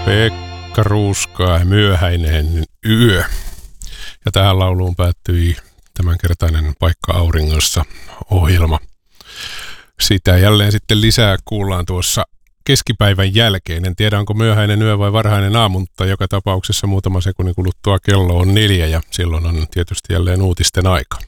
Pekka Ruuskaa Myöhäinen yö. Ja tähän lauluun päättyi tämänkertainen Paikka auringossa -ohjelma. Sitä jälleen sitten lisää kuullaan tuossa keskipäivän jälkeen. En tiedä, onko myöhäinen yö vai varhainen aamu, mutta joka tapauksessa muutama sekunnin kuluttua kello on 4 ja silloin on tietysti jälleen uutisten aika.